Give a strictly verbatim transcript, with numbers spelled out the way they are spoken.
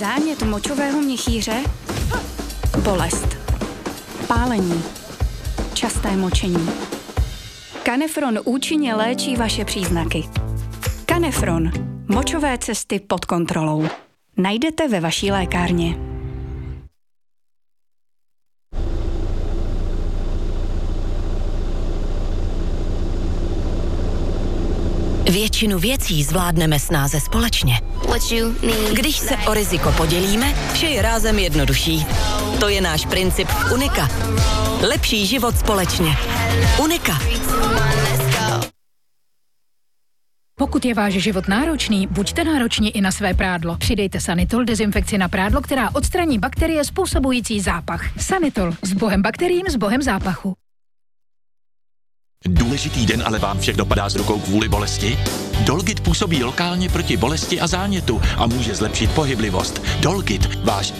Zánět močového měchýře? Bolest. Pálení. Časté močení. Canefron účinně léčí vaše příznaky. Canefron. Močové cesty pod kontrolou. Najdete ve vaší lékárně. Většinu věcí zvládneme snáze společně. Když se o riziko podělíme, vše je rázem jednodušší. To je náš princip Unika. Lepší život společně. Unika. Pokud je váš život náročný, buďte nároční i na své prádlo. Přidejte Sanitol dezinfekci na prádlo, která odstraní bakterie způsobující zápach. Sanitol. S bohem bakteriím, s bohem zápachu. Důležitý den, ale vám všech dopadá z rukou kvůli bolesti? Dolgit působí lokálně proti bolesti a zánětu a může zlepšit pohyblivost. Dolgit, váš